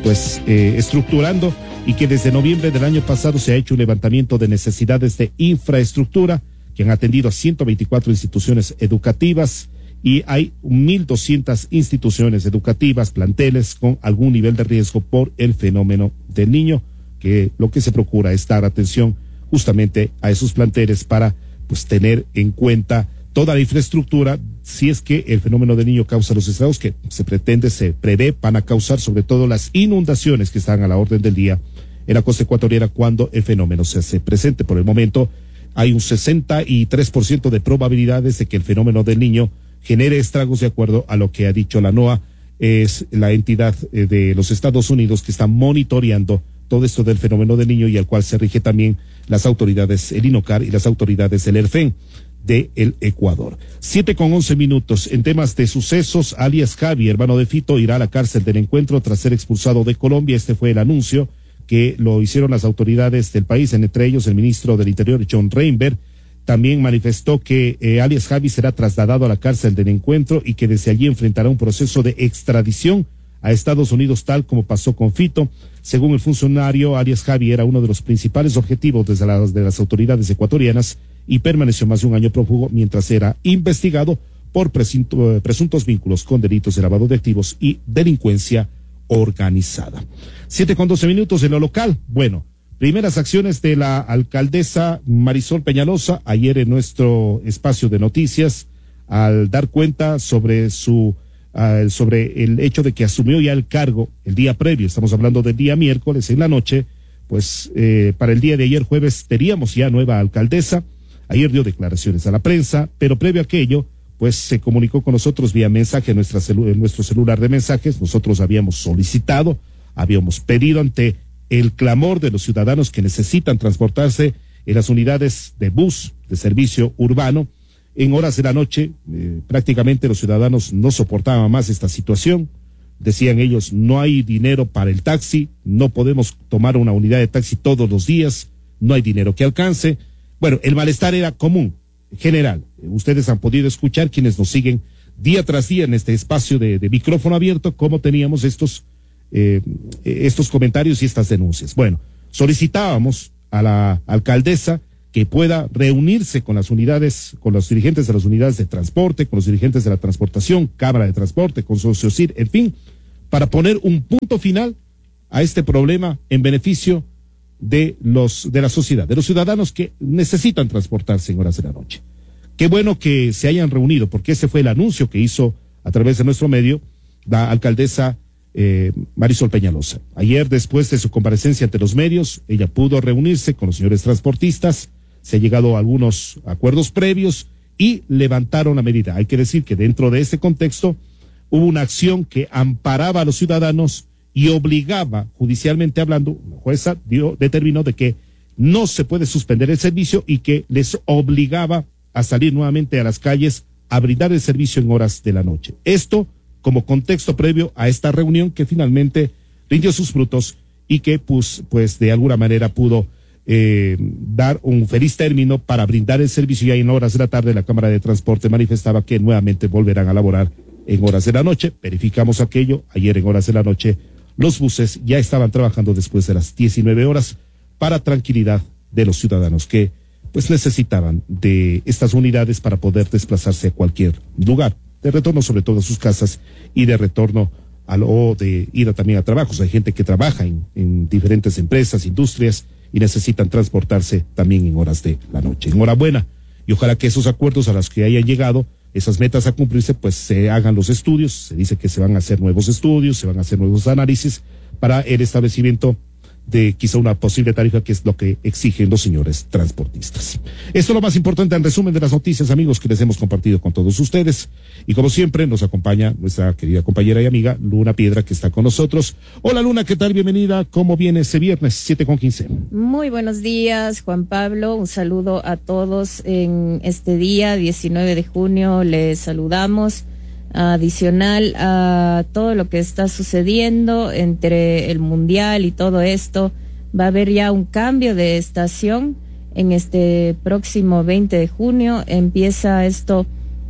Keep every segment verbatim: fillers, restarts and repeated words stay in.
pues eh, estructurando, y que desde noviembre del año pasado se ha hecho un levantamiento de necesidades de infraestructura que han atendido a ciento veinticuatro instituciones educativas, y hay mil doscientas instituciones educativas, planteles con algún nivel de riesgo por el fenómeno del niño, que lo que se procura es dar atención justamente a esos planteles para pues tener en cuenta toda la infraestructura si es que el fenómeno del niño causa los estragos que se pretende, se prevé van a causar, sobre todo las inundaciones que están a la orden del día en la costa ecuatoriana cuando el fenómeno se hace presente. Por el momento hay un sesenta y tres por ciento de probabilidades de que el fenómeno del niño genere estragos, de acuerdo a lo que ha dicho la NOAA, es la entidad eh, de los Estados Unidos que está monitoreando todo esto del fenómeno del niño y al cual se rige también las autoridades, el INOCAR y las autoridades del ERFEN de el Ecuador. Siete con once minutos. En temas de sucesos, alias Javi, hermano de Fito, irá a la cárcel del encuentro tras ser expulsado de Colombia. Este fue el anuncio que lo hicieron las autoridades del país, entre ellos el ministro del Interior, John Reinberg. También manifestó que eh, alias Javi será trasladado a la cárcel del encuentro y que desde allí enfrentará un proceso de extradición a Estados Unidos, tal como pasó con Fito. Según el funcionario, alias Javi era uno de los principales objetivos desde las, de las autoridades ecuatorianas y permaneció más de un año prófugo mientras era investigado por presunto, presuntos vínculos con delitos de lavado de activos y delincuencia organizada. Siete con doce minutos en lo local. Bueno, primeras acciones de la alcaldesa Marisol Peñalosa ayer en nuestro espacio de noticias al dar cuenta sobre su uh, sobre el hecho de que asumió ya el cargo el día previo. Estamos hablando del día miércoles en la noche. Pues eh, para el día de ayer jueves teníamos ya nueva alcaldesa. Ayer dio declaraciones a la prensa, pero previo a aquello, pues se comunicó con nosotros vía mensaje en, nuestra celu- en nuestro celular de mensajes. Nosotros habíamos solicitado, habíamos pedido ante el clamor de los ciudadanos que necesitan transportarse en las unidades de bus de servicio urbano. En horas de la noche, eh, prácticamente los ciudadanos no soportaban más esta situación. Decían ellos, no hay dinero para el taxi, no podemos tomar una unidad de taxi todos los días, no hay dinero que alcance. Bueno, el malestar era común, general. Ustedes han podido escuchar, quienes nos siguen día tras día en este espacio de, de micrófono abierto, cómo teníamos estos, eh, estos comentarios y estas denuncias. Bueno, solicitábamos a la alcaldesa que pueda reunirse con las unidades, con los dirigentes de las unidades de transporte, con los dirigentes de la transportación, Cámara de Transporte, Consorcio C I R, en fin, para poner un punto final a este problema en beneficio de los de la sociedad, de los ciudadanos que necesitan transportarse en horas de la noche. Qué bueno que se hayan reunido, porque ese fue el anuncio que hizo a través de nuestro medio la alcaldesa eh, Marisol Peñalosa. Ayer, después de su comparecencia ante los medios, ella pudo reunirse con los señores transportistas, se ha llegado a algunos acuerdos previos y levantaron la medida. Hay que decir que dentro de ese contexto hubo una acción que amparaba a los ciudadanos y obligaba, judicialmente hablando, la jueza dio, determinó de que no se puede suspender el servicio y que les obligaba a salir nuevamente a las calles a brindar el servicio en horas de la noche. Esto como contexto previo a esta reunión que finalmente rindió sus frutos y que pues, pues de alguna manera pudo eh, dar un feliz término para brindar el servicio. Ya en horas de la tarde la Cámara de Transporte manifestaba que nuevamente volverán a laborar en horas de la noche. Verificamos aquello, ayer en horas de la noche los buses ya estaban trabajando después de las diecinueve horas para tranquilidad de los ciudadanos que pues necesitaban de estas unidades para poder desplazarse a cualquier lugar, de retorno sobre todo a sus casas y de retorno a lo, o de ir a, también a trabajos. Hay gente que trabaja en, en diferentes empresas, industrias y necesitan transportarse también en horas de la noche. Enhorabuena y ojalá que esos acuerdos a los que hayan llegado, esas metas a cumplirse, pues se hagan los estudios. Se dice que se van a hacer nuevos estudios, se van a hacer nuevos análisis para el establecimiento de quizá una posible tarifa, que es lo que exigen los señores transportistas. Esto es lo más importante en resumen de las noticias, amigos, que les hemos compartido con todos ustedes. Y como siempre, nos acompaña nuestra querida compañera y amiga Luna Piedra, que está con nosotros. Hola Luna, ¿qué tal? Bienvenida. ¿Cómo viene ese viernes siete con quince? Muy buenos días, Juan Pablo. Un saludo a todos en este día, diecinueve de junio. Les saludamos. Adicional a todo lo que está sucediendo entre el mundial y todo esto, va a haber ya un cambio de estación en este próximo veinte de junio. Empieza esto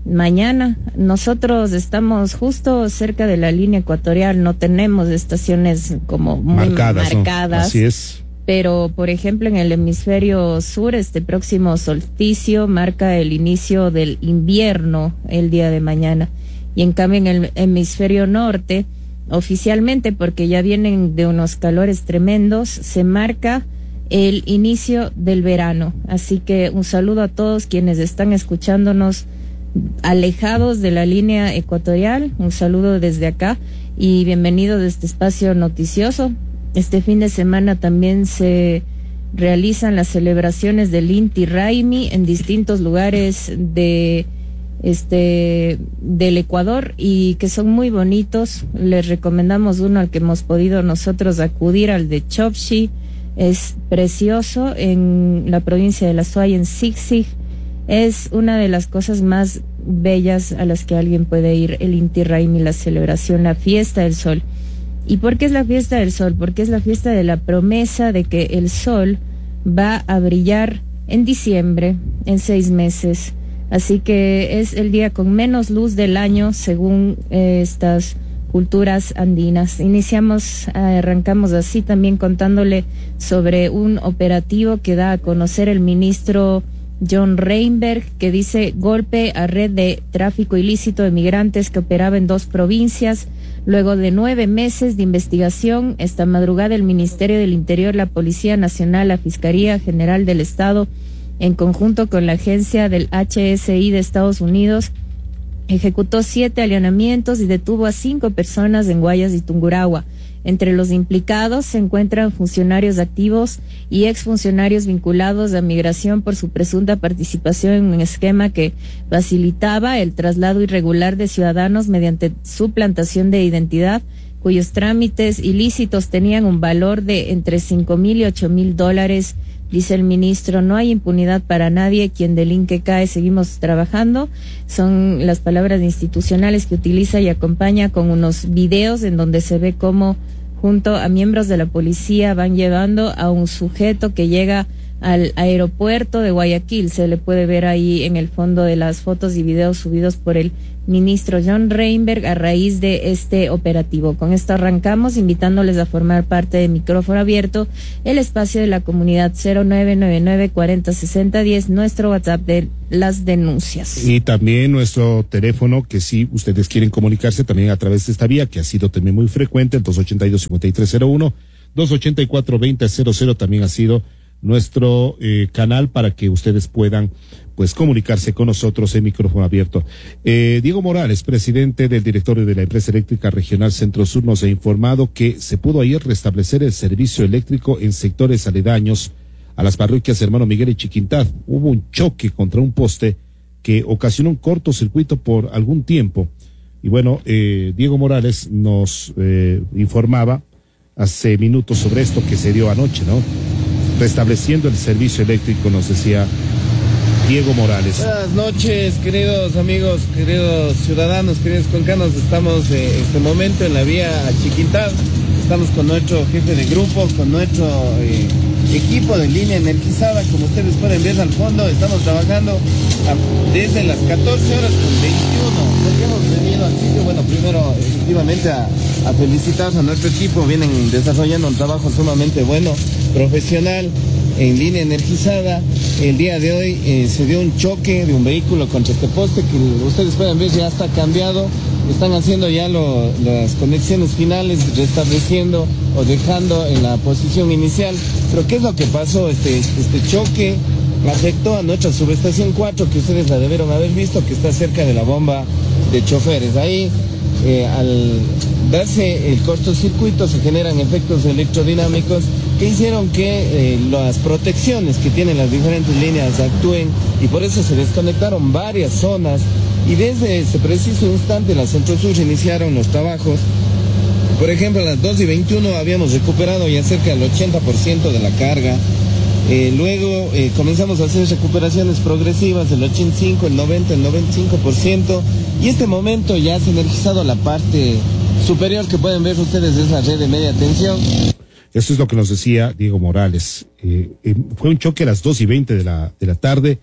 mañana. Nosotros estamos justo cerca de la línea ecuatorial, no tenemos estaciones como muy marcadas. marcadas ¿no? Así es. Pero, por ejemplo, en el hemisferio sur, este próximo solsticio marca el inicio del invierno el día de mañana. Y en cambio, en el hemisferio norte, oficialmente, porque ya vienen de unos calores tremendos, se marca el inicio del verano. Así que un saludo a todos quienes están escuchándonos alejados de la línea ecuatorial. Un saludo desde acá y bienvenido a este espacio noticioso. Este fin de semana también se realizan las celebraciones del Inti Raymi en distintos lugares de este del Ecuador y que son muy bonitos. Les recomendamos uno al que hemos podido nosotros acudir, al de Chopchi. Es precioso en la provincia de La Suay, en Zig-Zig. Es una de las cosas más bellas a las que alguien puede ir, el Inti Raymi, la celebración, la fiesta del sol. ¿Y por qué es la fiesta del sol? Porque es la fiesta de la promesa de que el sol va a brillar en diciembre, en seis meses. Así que es el día con menos luz del año, según eh, estas culturas andinas. Iniciamos, eh, arrancamos así también contándole sobre un operativo que da a conocer el ministro John Reinberg, que dice: golpe a red de tráfico ilícito de migrantes que operaba en dos provincias. Luego de nueve meses de investigación, esta madrugada el Ministerio del Interior, la Policía Nacional, la Fiscalía General del Estado, en conjunto con la agencia del H S I de Estados Unidos, ejecutó siete allanamientos y detuvo a cinco personas en Guayas y Tungurahua. Entre los implicados se encuentran funcionarios activos y exfuncionarios vinculados a migración por su presunta participación en un esquema que facilitaba el traslado irregular de ciudadanos mediante suplantación de identidad, cuyos trámites ilícitos tenían un valor de entre cinco mil y ocho mil dólares. Dice el ministro: no hay impunidad para nadie, quien delinque cae, seguimos trabajando. Son las palabras institucionales que utiliza y acompaña con unos videos en donde se ve cómo junto a miembros de la policía van llevando a un sujeto que llega al aeropuerto de Guayaquil. Se le puede ver ahí en el fondo de las fotos y videos subidos por el ministro John Reinberg a raíz de este operativo. Con esto arrancamos, invitándoles a formar parte de Micrófono Abierto, el espacio de la comunidad. Cero nueve nueve nueve cuarenta sesenta diez, nuestro WhatsApp de las denuncias. Y también nuestro teléfono, que si ustedes quieren comunicarse también a través de esta vía, que ha sido también muy frecuente, el dos ochenta y dos, cincuenta y tres cero uno, dos ochenta y cuatro, veinte cero cero, también ha sido nuestro eh, canal para que ustedes puedan pues comunicarse con nosotros en Micrófono Abierto. Eh, Diego Morales, presidente del directorio de la Empresa Eléctrica Regional Centro Sur, nos ha informado que se pudo ayer restablecer el servicio eléctrico en sectores aledaños a las parroquias Hermano Miguel y Chiquintad. Hubo un choque contra un poste que ocasionó un cortocircuito por algún tiempo. Y bueno, eh, Diego Morales nos eh, informaba hace minutos sobre esto que se dio anoche, ¿no? Restableciendo el servicio eléctrico, nos decía Diego Morales. Buenas noches, queridos amigos, queridos ciudadanos, queridos cuencanos. Estamos en eh, este momento en la vía Chiquintad. Estamos con nuestro jefe de grupo, con nuestro eh, equipo de línea energizada. Como ustedes pueden ver al fondo, estamos trabajando a, desde las catorce horas con veintiuno. ¿Por qué hemos venido al sitio? Bueno, primero, efectivamente, a, a felicitar a nuestro equipo. Vienen desarrollando un trabajo sumamente bueno, profesional, en línea energizada. El día de hoy eh, se dio un choque de un vehículo contra este poste que ustedes pueden ver ya está cambiado. Están haciendo ya lo, las conexiones finales, restableciendo o dejando en la posición inicial. Pero ¿qué es lo que pasó? Este, este choque afectó a nuestra subestación cuatro, que ustedes la debieron haber visto, que está cerca de la bomba de choferes. Ahí, eh, al darse el cortocircuito, se generan efectos electrodinámicos que hicieron que eh, las protecciones que tienen las diferentes líneas actúen, y por eso se desconectaron varias zonas. Y desde ese preciso instante la Centro Sur iniciaron los trabajos. Por ejemplo, a las dos y veintiuno habíamos recuperado ya cerca del ochenta por ciento de la carga. Eh, luego eh, comenzamos a hacer recuperaciones progresivas del ochenta y cinco, el noventa, el noventa y cinco por ciento. Y este momento ya se ha energizado la parte superior que pueden ver ustedes, es la red de media tensión. Eso es lo que nos decía Diego Morales. Eh, eh, fue un choque a las dos y veinte de la, de la tarde.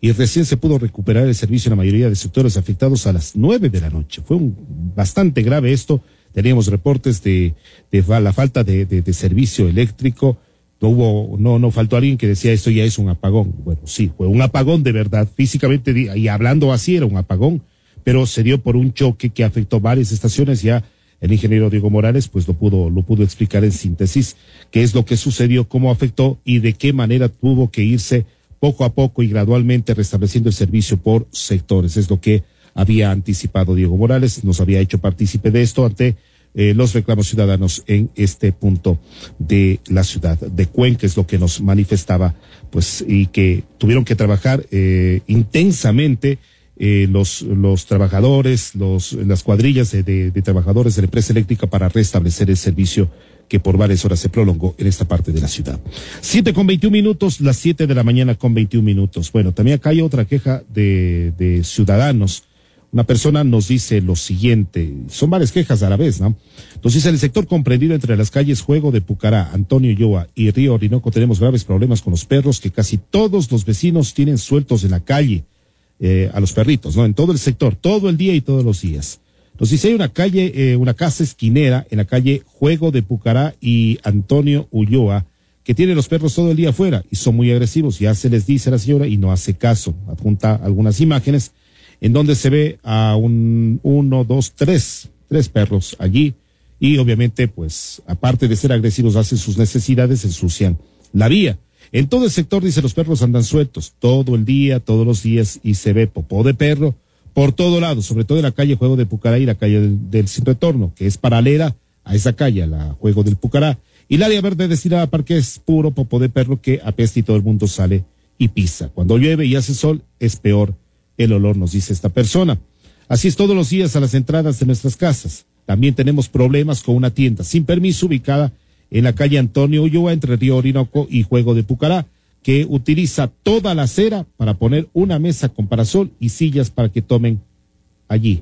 y recién se pudo recuperar el servicio en la mayoría de sectores afectados a las nueve de la noche. Fue un, bastante grave esto. Teníamos reportes de, de la falta de, de, de servicio eléctrico. No hubo, no, no faltó alguien que decía esto ya es un apagón. Bueno, sí, fue un apagón de verdad. Físicamente y hablando así era un apagón, pero se dio por un choque que afectó varias estaciones. Ya el ingeniero Diego Morales pues lo pudo, lo pudo explicar en síntesis qué es lo que sucedió, cómo afectó y de qué manera tuvo que irse poco a poco y gradualmente restableciendo el servicio por sectores. Es lo que había anticipado Diego Morales, nos había hecho partícipe de esto ante Eh, los reclamos ciudadanos en este punto de la ciudad de Cuenca, es lo que nos manifestaba, pues, y que tuvieron que trabajar eh, intensamente eh, los los trabajadores, los las cuadrillas de, de, de trabajadores de la empresa eléctrica para restablecer el servicio que por varias horas se prolongó en esta parte de la ciudad. Siete con veintiún minutos, las siete de la mañana con veintiún minutos. Bueno, también acá hay otra queja de, de ciudadanos. Una persona nos dice lo siguiente, son varias quejas a la vez, ¿no? Nos dice, el sector comprendido entre las calles Juego de Pucará, Antonio Ulloa y Río Orinoco tenemos graves problemas con los perros que casi todos los vecinos tienen sueltos en la calle, eh, a los perritos, ¿no? En todo el sector, todo el día y todos los días. Nos dice, hay una calle, eh, una casa esquinera en la calle Juego de Pucará y Antonio Ulloa que tiene los perros todo el día afuera y son muy agresivos. Ya se les dice a la señora y no hace caso. Apunta algunas imágenes en donde se ve a un, uno, dos, tres, tres perros allí, y obviamente, pues, aparte de ser agresivos, hacen sus necesidades, ensucian la vía. En todo el sector, dice, los perros andan sueltos, todo el día, todos los días, y se ve popó de perro por todo lado, sobre todo en la calle Juego de Pucará y la calle del, del Sin Retorno, que es paralela a esa calle, a la Juego del Pucará, y el área verde destinada a parque es puro popó de perro que apesta y todo el mundo sale y pisa. Cuando llueve y hace sol, es peor el olor, nos dice esta persona. Así es todos los días a las entradas de nuestras casas. También tenemos problemas con una tienda sin permiso ubicada en la calle Antonio Ulloa entre Río Orinoco y Juego de Pucará, que utiliza toda la acera para poner una mesa con parasol y sillas para que tomen allí.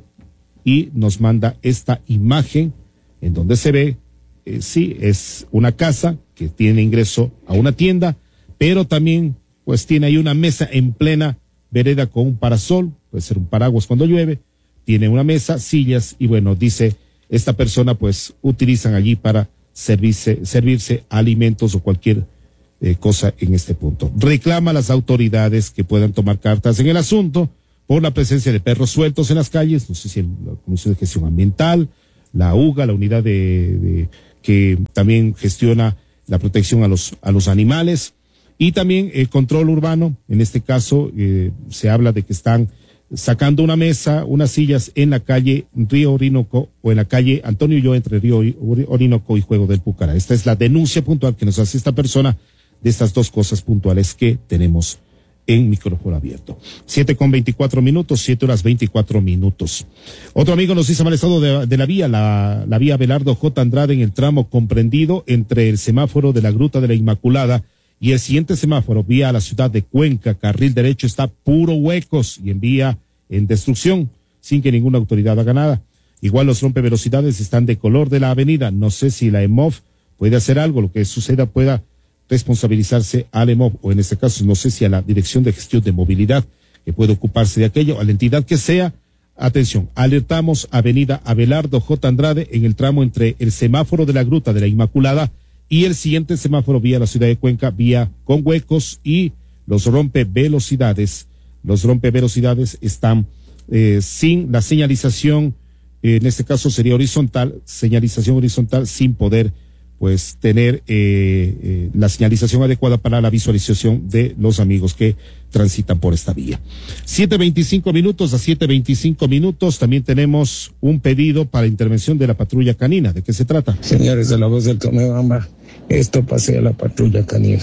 Y nos manda esta imagen en donde se ve, eh, sí, es una casa que tiene ingreso a una tienda, pero también pues tiene ahí una mesa en plena vereda con un parasol, puede ser un paraguas cuando llueve, tiene una mesa, sillas, y bueno, dice esta persona, pues utilizan allí para servirse, servirse alimentos o cualquier eh, cosa en este punto. Reclama a las autoridades que puedan tomar cartas en el asunto por la presencia de perros sueltos en las calles, no sé si la Comisión de Gestión Ambiental, la U G A, la unidad de, de que también gestiona la protección a los, a los animales. Y también el control urbano, en este caso eh, se habla de que están sacando una mesa, unas sillas en la calle Río Orinoco o en la calle Antonio Ulloa entre Río Orinoco y Juego del Pucará. Esta es la denuncia puntual que nos hace esta persona de estas dos cosas puntuales que tenemos en micrófono abierto. Siete con veinticuatro minutos, siete horas veinticuatro minutos. Otro amigo nos dice mal estado de, de la vía, la, la vía Abelardo J. Andrade en el tramo comprendido entre el semáforo de la Gruta de la Inmaculada y el siguiente semáforo, vía a la ciudad de Cuenca, carril derecho, está puro huecos y en vía en destrucción, sin que ninguna autoridad haga nada. Igual los rompevelocidades están de color de la avenida. No sé si la E M O F puede hacer algo, lo que suceda pueda responsabilizarse al E M O F, o en este caso no sé si a la Dirección de Gestión de Movilidad, que puede ocuparse de aquello, a la entidad que sea. Atención, alertamos avenida Abelardo J. Andrade en el tramo entre el semáforo de la Gruta de la Inmaculada y el siguiente semáforo vía la ciudad de Cuenca, vía con huecos, y los rompevelocidades, los rompevelocidades están eh, sin la señalización, eh, en este caso sería horizontal, señalización horizontal sin poder pues tener eh, eh, la señalización adecuada para la visualización de los amigos que transitan por esta vía. siete veinticinco minutos a siete veinticinco minutos, también tenemos un pedido para intervención de la patrulla canina. ¿De qué se trata? Señores de la Voz del Tomebamba, esto pasea la patrulla canina,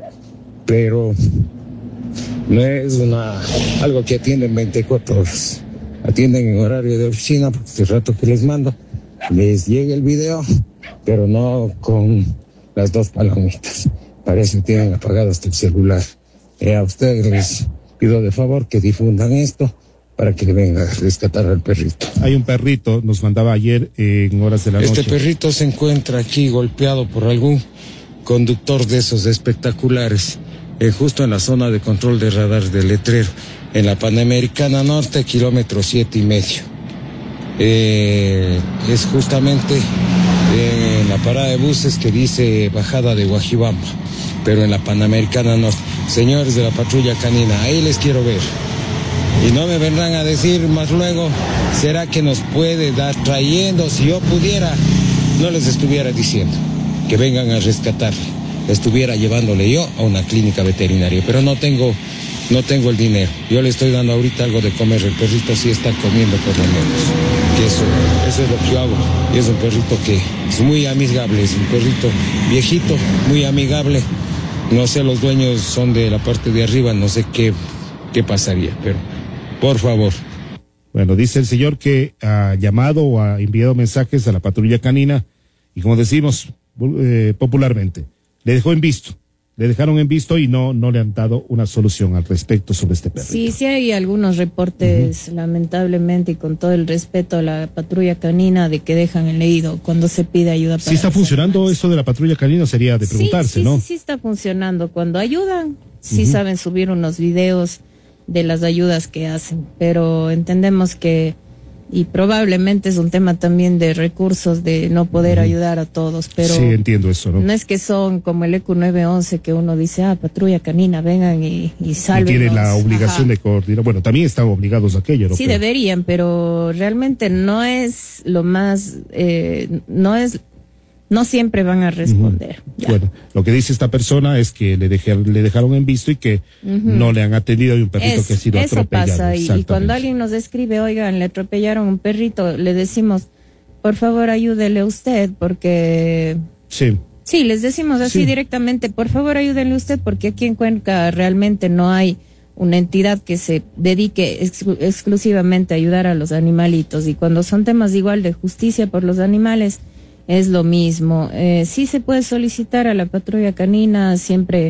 pero no es una algo que atienden veinticuatro horas, atienden en horario de oficina, porque este rato que les mando, les llega el video, pero no con las dos palomitas, parece que tienen apagado hasta el celular. Eh, a ustedes les pido de favor que difundan esto para que venga a rescatar al perrito. Hay un perrito, nos mandaba ayer eh, en horas de la este noche. Este perrito se encuentra aquí golpeado por algún conductor de esos espectaculares. eh, justo en la zona de control de radar del letrero, en la Panamericana Norte, kilómetro siete y medio. Eh, es justamente eh, en la parada de buses que dice bajada de Guajibamba, pero en la Panamericana Norte. Señores de la patrulla canina, ahí les quiero ver. Y no me vendrán a decir más luego, ¿será que nos puede dar trayendo? Si yo pudiera, no les estuviera diciendo que vengan a rescatarle. Estuviera llevándole yo a una clínica veterinaria, pero no tengo, no tengo el dinero. Yo le estoy dando ahorita algo de comer, el perrito sí está comiendo por lo menos. Que eso, eso es lo que yo hago. Y es un perrito que es muy amigable, es un perrito viejito, muy amigable. No sé, los dueños son de la parte de arriba, no sé qué, qué pasaría, pero por favor. Bueno, dice el señor que ha llamado o ha enviado mensajes a la patrulla canina y, como decimos eh, popularmente, le dejó en visto, le dejaron en visto y no, no le han dado una solución al respecto sobre este perrito. Sí, sí hay algunos reportes, uh-huh. lamentablemente, y con todo el respeto a la patrulla canina, de que dejan en leído cuando se pide ayuda. Para ¿Sí está funcionando animales. Eso de la patrulla canina? Sería de preguntarse, sí, sí, ¿no? Sí, sí está funcionando. Cuando ayudan, sí uh-huh. saben subir unos videos de las ayudas que hacen, pero entendemos que, y probablemente es un tema también de recursos, de no poder uh-huh. ayudar a todos, pero sí, entiendo eso, ¿no? No es que son como el E Q nueve once que uno dice, ah, patrulla canina, vengan y, y salven. Y tienen la obligación Ajá. de coordinar, bueno, también están obligados a aquello, ¿no? Sí, pero... deberían, pero realmente no es lo más, eh, no es... No siempre van a responder. Uh-huh. Bueno, lo que dice esta persona es que le, dejé, le dejaron en visto y que uh-huh. no le han atendido, y un perrito es, que ha sido eso atropellado. Eso pasa, y, y cuando alguien nos escribe, oigan, le atropellaron un perrito, le decimos, por favor ayúdele usted, porque... Sí. Sí, les decimos así sí. directamente, por favor ayúdele usted, porque aquí en Cuenca realmente no hay una entidad que se dedique ex- exclusivamente a ayudar a los animalitos, y cuando son temas igual de justicia por los animales, es lo mismo. Eh, sí se puede solicitar a la patrulla canina, siempre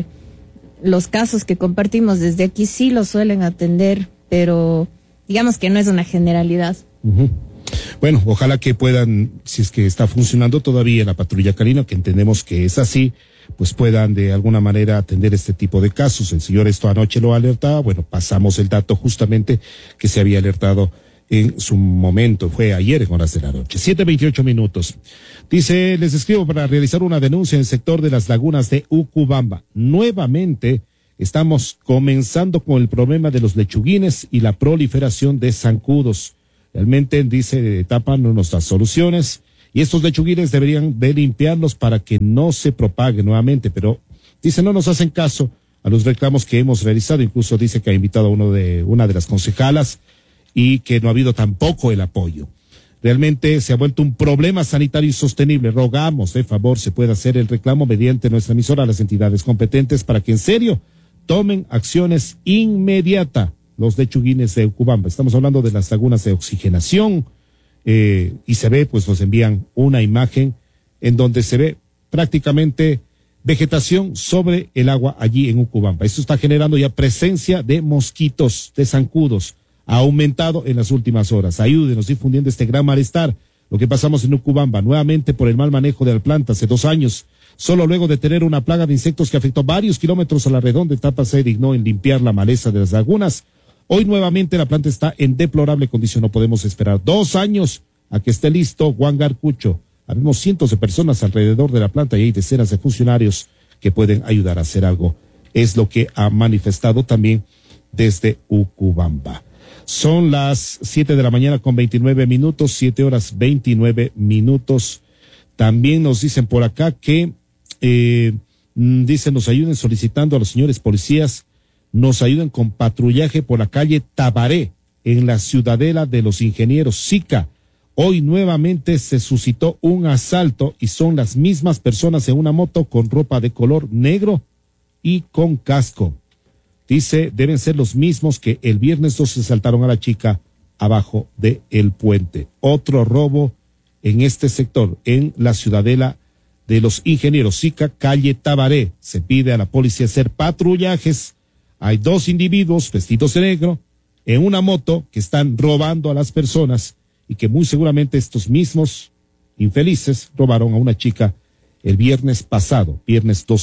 los casos que compartimos desde aquí sí los suelen atender, pero digamos que no es una generalidad. Uh-huh. Bueno, ojalá que puedan, si es que está funcionando todavía la patrulla canina, que entendemos que es así, pues puedan de alguna manera atender este tipo de casos. El señor esto anoche lo alertaba, bueno, pasamos el dato justamente que se había alertado en su momento, fue ayer en horas de la noche. siete veintiocho minutos. Dice, les escribo para realizar una denuncia en el sector de las lagunas de Ucubamba. Nuevamente estamos comenzando con el problema de los lechuguines y la proliferación de zancudos. Realmente, dice, etapa no nos da soluciones, y estos lechuguines deberían de limpiarlos para que no se propague nuevamente, pero dice, no nos hacen caso a los reclamos que hemos realizado. Incluso dice que ha invitado a uno de, una de las concejalas, y que no ha habido tampoco el apoyo. Realmente se ha vuelto un problema sanitario insostenible. Rogamos, de favor, se pueda hacer el reclamo mediante nuestra emisora a las entidades competentes para que en serio tomen acciones inmediatas los lechuguines de Ucubamba. Estamos hablando de las lagunas de oxigenación, eh, y se ve, pues nos envían una imagen en donde se ve prácticamente vegetación sobre el agua allí en Ucubamba. Esto está generando ya presencia de mosquitos, de zancudos. Ha aumentado en las últimas horas. Ayúdenos difundiendo este gran malestar. Lo que pasamos en Ucubamba, nuevamente por el mal manejo de la planta hace dos años. Solo luego de tener una plaga de insectos que afectó varios kilómetros a la redonda, etapa se dignó en limpiar la maleza de las lagunas. Hoy nuevamente la planta está en deplorable condición. No podemos esperar dos años a que esté listo Juan Garcucho. Habemos cientos de personas alrededor de la planta y hay decenas de funcionarios que pueden ayudar a hacer algo. Es lo que ha manifestado también desde Ucubamba. Son las siete de la mañana con veintinueve minutos, siete horas veintinueve minutos. También nos dicen por acá que, eh, dicen, nos ayuden solicitando a los señores policías, nos ayuden con patrullaje por la calle Tabaré, en la Ciudadela de los Ingenieros, SICA. Hoy nuevamente se suscitó un asalto y son las mismas personas en una moto con ropa de color negro y con casco. Dice, deben ser los mismos que el viernes doce asaltaron a la chica abajo de el puente. Otro robo en este sector, en la Ciudadela de los Ingenieros, SICA, calle Tabaré. Se pide a la policía hacer patrullajes. Hay dos individuos vestidos de negro en una moto que están robando a las personas y que muy seguramente estos mismos infelices robaron a una chica el viernes pasado, viernes doce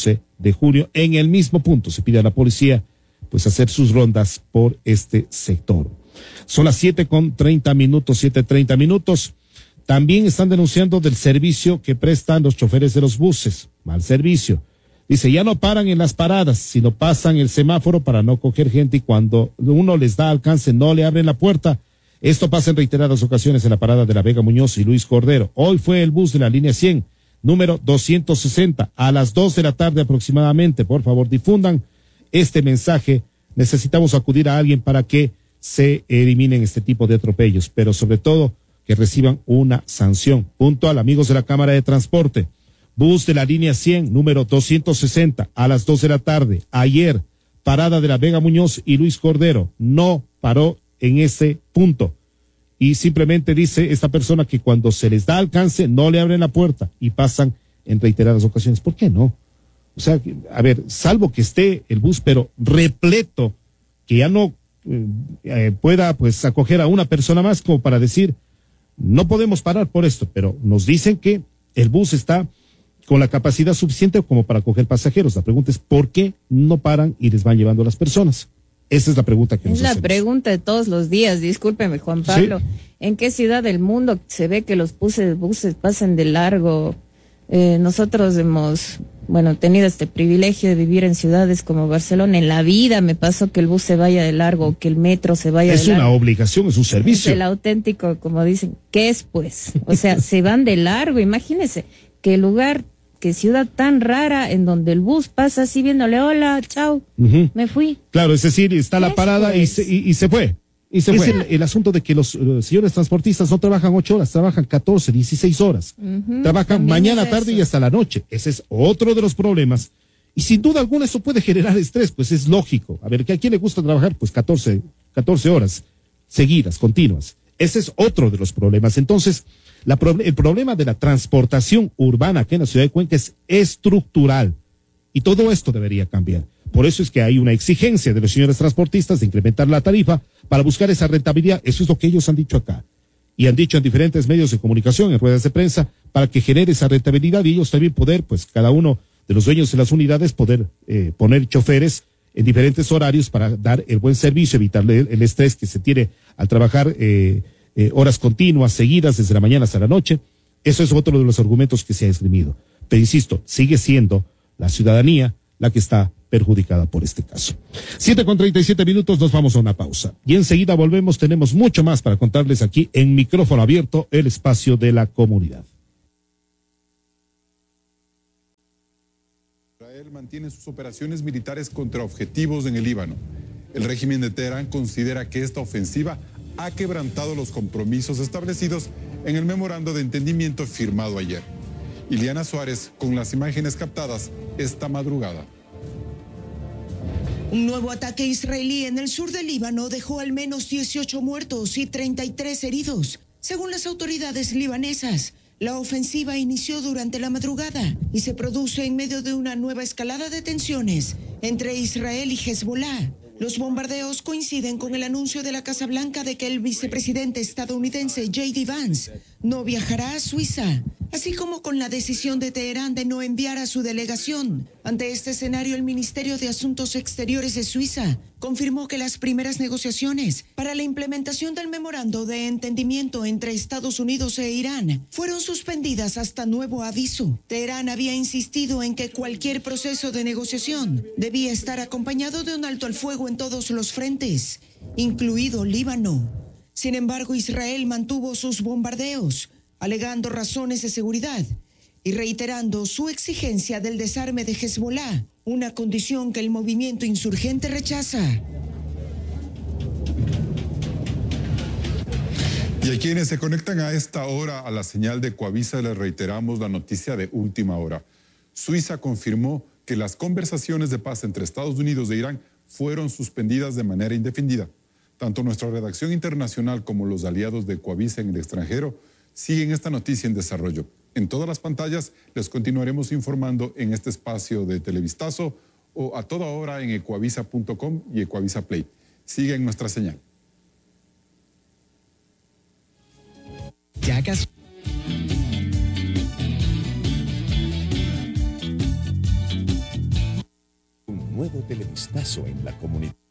de junio. En el mismo punto se pide a la policía pues hacer sus rondas por este sector. Son las siete con treinta minutos, siete treinta minutos. También están denunciando del servicio que prestan los choferes de los buses. Mal servicio. Dice, ya no paran en las paradas, sino pasan el semáforo para no coger gente y cuando uno les da alcance no le abren la puerta. Esto pasa en reiteradas ocasiones en la parada de la Vega Muñoz y Luis Cordero. Hoy fue el bus de la línea cien, número doscientos sesenta, a las dos de la tarde aproximadamente. Por favor, difundan este mensaje. Necesitamos acudir a alguien para que se eliminen este tipo de atropellos, pero sobre todo que reciban una sanción. Puntual, amigos de la Cámara de Transporte. Bus de la línea cien, número doscientos sesenta, a las dos de la tarde. Ayer, parada de la Vega Muñoz y Luis Cordero. No paró en ese punto. Y simplemente dice esta persona que cuando se les da alcance no le abren la puerta y pasan en reiteradas ocasiones. ¿Por qué no? O sea, a ver, salvo que esté el bus, pero repleto, que ya no eh, eh, pueda pues acoger a una persona más como para decir, no podemos parar por esto, pero nos dicen que el bus está con la capacidad suficiente como para acoger pasajeros. La pregunta es, ¿por qué no paran y les van llevando a las personas? Esa es la pregunta que nos hacemos. Es la pregunta de todos los días, discúlpeme Juan Pablo. ¿Sí? ¿En qué ciudad del mundo se ve que los buses, buses pasan de largo? Eh, nosotros hemos, bueno, tenido este privilegio de vivir en ciudades como Barcelona. En la vida me pasó que el bus se vaya de largo, que el metro se vaya es de largo. Es una obligación, es un servicio. Es el auténtico, como dicen, ¿qué es pues? O sea, se van de largo. Imagínese que lugar, que ciudad tan rara en donde el bus pasa así viéndole, hola, chao, uh-huh. me fui. Claro, es decir, está la parada pues? y, se, y, y se fue. Y se es fue. El, el asunto de que los uh, señores transportistas no trabajan ocho horas, trabajan catorce, dieciséis horas. Uh-huh, trabajan mañana, tarde y hasta la noche. Ese es otro de los problemas. Y sin duda alguna eso puede generar estrés, pues es lógico. A ver, ¿que a quién le gusta trabajar? Pues catorce, catorce horas seguidas, continuas. Ese es otro de los problemas. Entonces, la, el problema de la transportación urbana aquí en la ciudad de Cuenca es estructural. Y todo esto debería cambiar. Por eso es que hay una exigencia de los señores transportistas de incrementar la tarifa para buscar esa rentabilidad. Eso es lo que ellos han dicho acá. Y han dicho en diferentes medios de comunicación, en ruedas de prensa, para que genere esa rentabilidad y ellos también poder, pues cada uno de los dueños de las unidades, poder eh, poner choferes en diferentes horarios para dar el buen servicio, evitarle el, el estrés que se tiene al trabajar eh, eh, horas continuas, seguidas, desde la mañana hasta la noche. Eso es otro de los argumentos que se ha esgrimido. Pero insisto, sigue siendo la ciudadanía la que está perjudicada por este caso. siete con treinta y siete minutos, nos vamos a una pausa. Y enseguida volvemos, tenemos mucho más para contarles aquí en Micrófono Abierto, el espacio de la comunidad. Israel mantiene sus operaciones militares contra objetivos en el Líbano. El régimen de Teherán considera que esta ofensiva ha quebrantado los compromisos establecidos en el memorando de entendimiento firmado ayer. Iliana Suárez con las imágenes captadas esta madrugada. Un nuevo ataque israelí en el sur del Líbano dejó al menos dieciocho muertos y treinta y tres heridos. Según las autoridades libanesas, la ofensiva inició durante la madrugada y se produce en medio de una nueva escalada de tensiones entre Israel y Hezbollah. Los bombardeos coinciden con el anuncio de la Casa Blanca de que el vicepresidente estadounidense J D Vance no viajará a Suiza, así como con la decisión de Teherán de no enviar a su delegación. Ante este escenario, el Ministerio de Asuntos Exteriores de Suiza confirmó que las primeras negociaciones para la implementación del memorando de entendimiento entre Estados Unidos e Irán fueron suspendidas hasta nuevo aviso. Teherán había insistido en que cualquier proceso de negociación debía estar acompañado de un alto al fuego en todos los frentes, incluido Líbano. Sin embargo, Israel mantuvo sus bombardeos, alegando razones de seguridad y reiterando su exigencia del desarme de Hezbollah, una condición que el movimiento insurgente rechaza. Y a quienes se conectan a esta hora a la señal de Ecuavisa les reiteramos la noticia de última hora. Suiza confirmó que las conversaciones de paz entre Estados Unidos e Irán fueron suspendidas de manera indefinida. Tanto nuestra redacción internacional como los aliados de Ecuavisa en el extranjero siguen esta noticia en desarrollo. En todas las pantallas les continuaremos informando en este espacio de Televistazo o a toda hora en ecuavisa punto com y Ecuavisa Play. Sigan nuestra señal. Ya casi. nuevo televistazo en la comunidad.